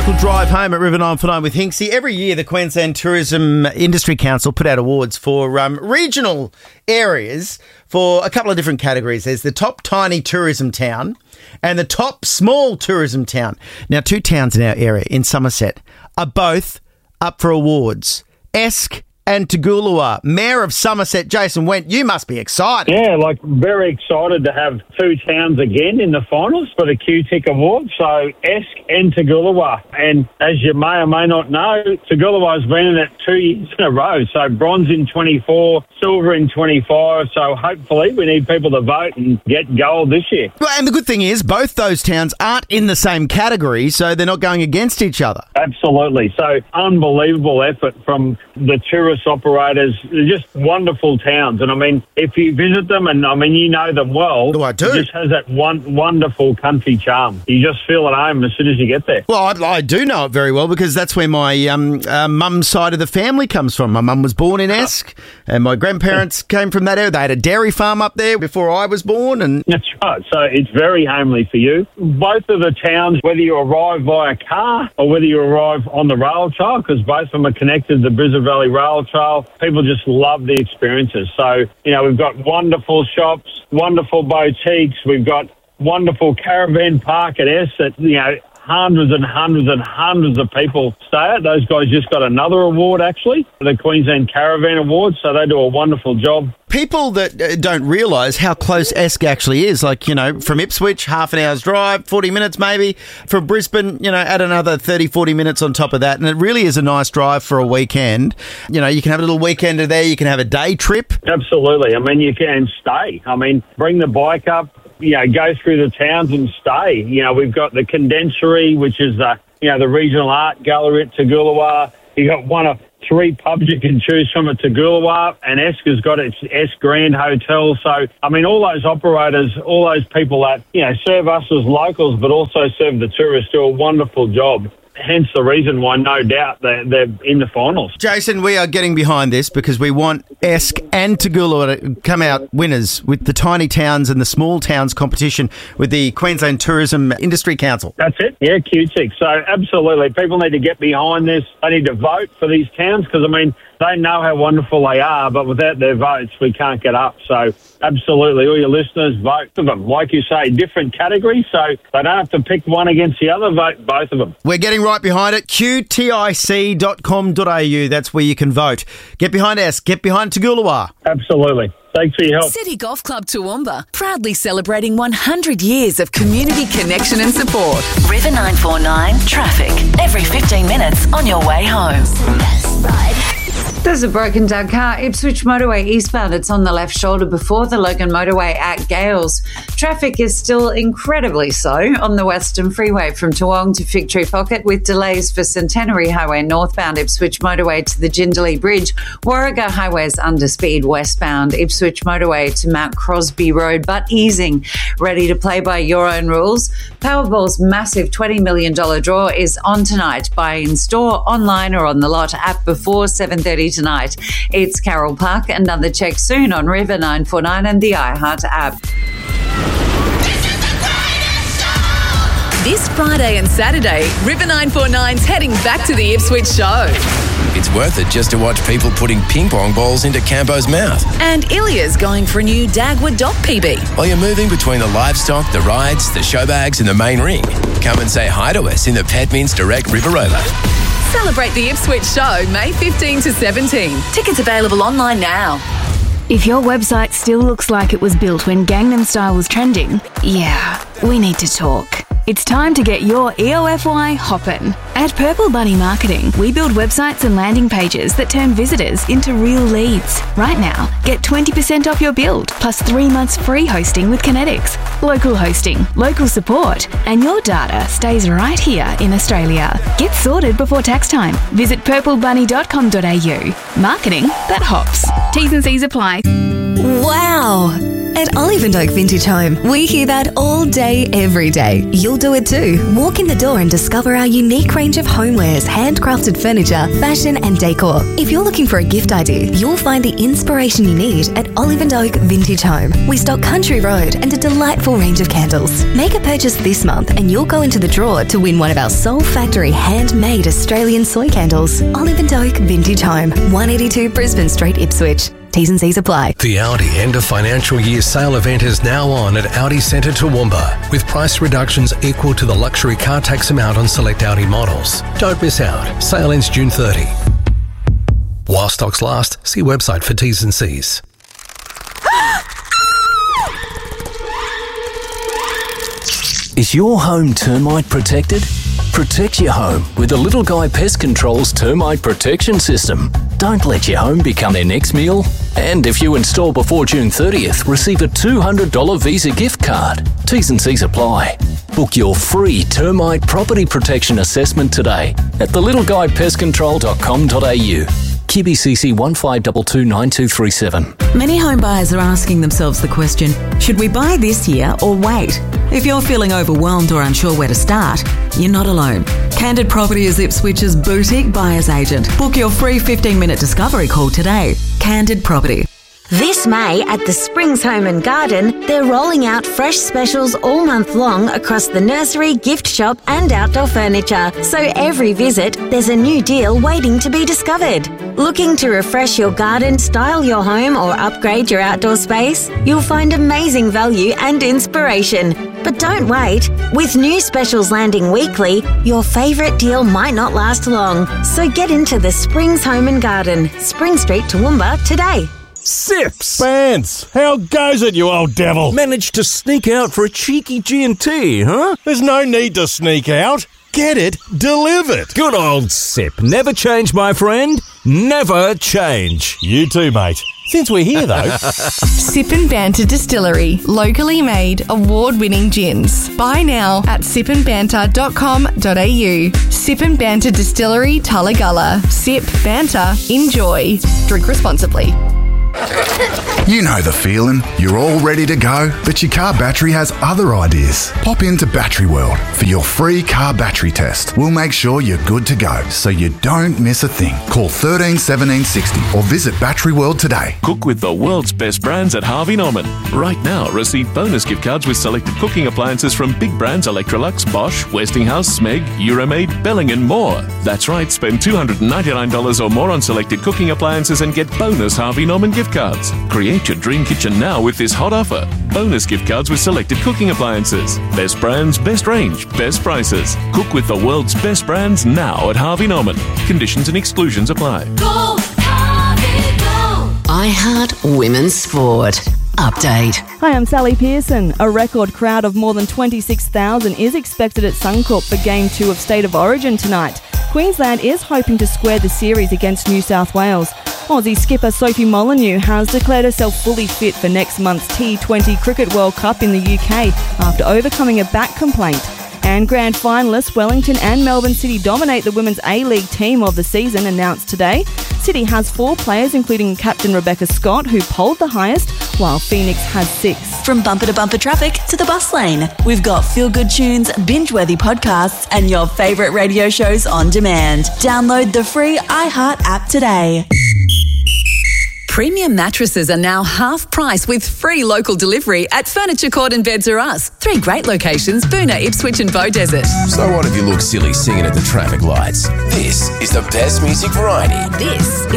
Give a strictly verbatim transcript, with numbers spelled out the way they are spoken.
local drive home at River nine four nine with Hinksy. Every year, the Queensland Tourism Industry Council put out awards for um, regional areas for a couple of different categories. There's the top tiny tourism town and the top small tourism town. Now, two towns in our area, in Somerset, are both up for awards. Esk and Toogoolawah. Mayor of Somerset, Jason Wendt, you must be excited. Yeah, like very excited to have two towns again in the finals for the Q-Tick Award. So Esk and Toogoolawah. And as you may or may not know, Toogoolawah's been in it two years in a row. So bronze in twenty-four, silver in twenty-five. So hopefully we need people to vote and get gold this year. Well, and the good thing is both those towns aren't in the same category, so they're not going against each other. Absolutely. So unbelievable effort from the tourist operators. They're just wonderful towns. And I mean, if you visit them, and I mean, you know them well, oh, I do. It just has that one wonderful country charm. You just feel at home as soon as you get there. Well, I, I do know it very well because that's where my um, uh, mum's side of the family comes from. My mum was born in Esk and my grandparents came from that area. They had a dairy farm up there before I was born. And that's right. So it's very homely for you. Both of the towns, whether you arrive by car or whether you arrive on the rail trail, because both of them are connected to the Brisbane Valley Rail Trail, people just love the experiences. So, you know, we've got wonderful shops, wonderful boutiques. We've got wonderful caravan park at S that, you know, hundreds and hundreds and hundreds of people stay at. Those guys just got another award, actually, the Queensland Caravan Award, so they do a wonderful job. People that uh, don't realise how close Esk actually is, like, you know, from Ipswich, half an hour's drive, forty minutes maybe. From Brisbane, you know, add another thirty, forty minutes on top of that. And it really is a nice drive for a weekend. You know, you can have a little weekender there. You can have a day trip. Absolutely. I mean, you can stay. I mean, bring the bike up, you know, go through the towns and stay. You know, we've got the Condensery, which is the, you know, the regional art gallery at Toogoolawah. You got one of three pubs you can choose from at Toogoolawah, and Esk has got its Esk Grand Hotel. So, I mean, all those operators, all those people that, you know, serve us as locals, but also serve the tourists, do a wonderful job. Hence the reason why, no doubt, they're, they're in the finals. Jason, we are getting behind this because we want Esk and Toogoolawah to come out winners with the tiny towns and the small towns competition with the Queensland Tourism Industry Council. That's it. Yeah, Q-Tick. So absolutely, people need to get behind this. They need to vote for these towns because, I mean, they know how wonderful they are, but without their votes, we can't get up. So absolutely, all your listeners, vote for them. Like you say, different categories, so they don't have to pick one against the other. Vote both of them. We're getting right behind it. Q T I C dot com dot A U. That's where you can vote. Get behind us. Get behind Toogoolawah. Absolutely. Thanks for your help. City Golf Club Toowoomba, proudly celebrating one hundred years of community connection and support. River nine four nine traffic. Every fifteen minutes on your way home. There's a broken down car, Ipswich Motorway eastbound. It's on the left shoulder before the Logan Motorway at Gales. Traffic is still incredibly slow on the Western Freeway from Toowong to Fig Tree Pocket, with delays for Centenary Highway northbound, Ipswich Motorway to the Jindalee Bridge. Warragah Highway's under speed westbound, Ipswich Motorway to Mount Crosby Road, but easing. Ready to play by your own rules? Powerball's massive twenty million dollars draw is on tonight. Buy in store, online or on the Lot app before seven thirty tonight. It's Carol Park. Another check soon on River nine four nine and the iHeart app. This Friday and Saturday, River nine four nine's heading back to the Ipswich show. It's worth it just to watch people putting ping pong balls into Campo's mouth. And Ilya's going for a new Dagwood Dock P B. While you're moving between the livestock, the rides, the show bags and the main ring, come and say hi to us in the Petmins Direct River Rover. Celebrate the Ipswich show May fifteenth to seventeenth. Tickets available online now. If your website still looks like it was built when Gangnam Style was trending, yeah, we need to talk. It's time to get your E O F Y hoppin'. At Purple Bunny Marketing, we build websites and landing pages that turn visitors into real leads. Right now, get twenty percent off your build, plus three months free hosting with Kinetics. Local hosting, local support, and your data stays right here in Australia. Get sorted before tax time. Visit purple bunny dot com dot a u. Marketing that hops. T's and C's apply. Wow! At Olive and Oak Vintage Home, we hear that all day, every day. You'll do it too. Walk in the door and discover our unique range of homewares, handcrafted furniture, fashion and decor. If you're looking for a gift idea, you'll find the inspiration you need at Olive and Oak Vintage Home. We stock Country Road and a delightful range of candles. Make a purchase this month and you'll go into the draw to win one of our Soul Factory handmade Australian soy candles. Olive and Oak Vintage Home, one eighty-two Brisbane Street, Ipswich. T's and C's apply. The Audi end of financial year sale event is now on at Audi Centre Toowoomba, with price reductions equal to the luxury car tax amount on select Audi models. Don't miss out. Sale ends June thirtieth. While stocks last, see website for T's and C's. Is your home termite protected? Protect your home with the Little Guy Pest Control's termite protection system. Don't let your home become their next meal. And if you install before June thirtieth, receive a two hundred dollars Visa gift card. T's and C's apply. Book your free termite property protection assessment today at the little guy pest control dot com dot a u. Q B C C one five two two nine two three seven. Many home buyers are asking themselves the question, should we buy this year or wait? If you're feeling overwhelmed or unsure where to start, you're not alone. Candid Property is Ipswich's boutique buyer's agent. Book your free fifteen minute discovery call today. Candid Property. This May at the Springs Home and Garden, they're rolling out fresh specials all month long across the nursery, gift shop and outdoor furniture. So every visit, there's a new deal waiting to be discovered. Looking to refresh your garden, style your home or upgrade your outdoor space? You'll find amazing value and inspiration. But don't wait. With new specials landing weekly, your favourite deal might not last long. So get into the Springs Home and Garden, Spring Street, Toowoomba today. Sips! Vance, how goes it, you old devil? Managed to sneak out for a cheeky G and T, huh? There's no need to sneak out. Get it delivered. Good old Sip. Never change, my friend. Never change. You too, mate. Since we're here, though. Sip and Banter Distillery. Locally made, award-winning gins. Buy now at sip and banter dot com dot a u. Sip and Banter Distillery, Tullagulla. Sip, banter, enjoy. Drink responsibly. You know the feeling. You're all ready to go, but your car battery has other ideas. Pop into Battery World for your free car battery test. We'll make sure you're good to go, so you don't miss a thing. Call thirteen seventeen sixty or visit Battery World today. Cook with the world's best brands at Harvey Norman. Right now, receive bonus gift cards with selected cooking appliances from big brands Electrolux, Bosch, Westinghouse, Smeg, Euromaid, Belling and more. That's right, spend two hundred ninety-nine dollars or more on selected cooking appliances and get bonus Harvey Norman gift cards. Create your dream kitchen now with this hot offer. Bonus gift cards with selected cooking appliances. Best brands, best range, best prices. Cook with the world's best brands now at Harvey Norman. Conditions and exclusions apply. Go, Harvey, go! I Heart Women's Sport. Update. Hi, I'm Sally Pearson. A record crowd of more than twenty-six thousand is expected at Suncorp for Game two of State of Origin tonight. Queensland is hoping to square the series against New South Wales. Aussie skipper Sophie Molyneux has declared herself fully fit for next month's T twenty Cricket World Cup in the U K after overcoming a back complaint. And grand finalists Wellington and Melbourne City dominate the Women's A-League team of the season announced today. City has four players, including captain Rebecca Scott, who polled the highest, while Phoenix has six. From bumper to bumper traffic to the bus lane, we've got feel-good tunes, binge-worthy podcasts, and your favourite radio shows on demand. Download the free iHeart app today. Premium mattresses are now half price with free local delivery at Furniture Court and Beds R Us. Three great locations, Boonah, Ipswich and Beaudesert. So what if you look silly singing at the traffic lights? This is the best music variety. This